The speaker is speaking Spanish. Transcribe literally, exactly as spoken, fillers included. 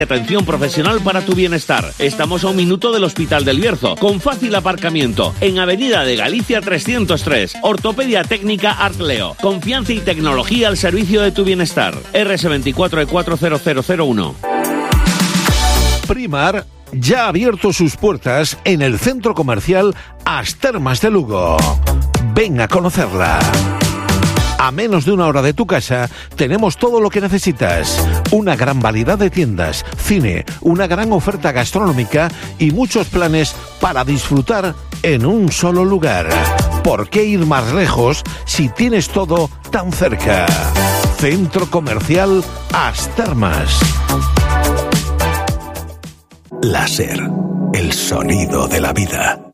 Atención profesional para tu bienestar. Estamos a un minuto del Hospital del Bierzo, con fácil aparcamiento, en Avenida de Galicia trescientos tres. Ortopedia técnica Artleo. Confianza y tecnología al servicio de tu bienestar. R S veinticuatro E cuatro cero cero cero uno. Primar ya ha abierto sus puertas en el centro comercial As Termas de Lugo. Ven a conocerla. A menos de una hora de tu casa, tenemos todo lo que necesitas. Una gran variedad de tiendas, cine, una gran oferta gastronómica y muchos planes para disfrutar en un solo lugar. ¿Por qué ir más lejos si tienes todo tan cerca? Centro Comercial As Termas. Láser, el sonido de la vida.